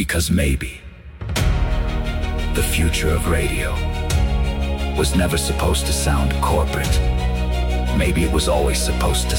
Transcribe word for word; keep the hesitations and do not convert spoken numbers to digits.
Because maybe the future of radio was never supposed to sound corporate. Maybe it was always supposed to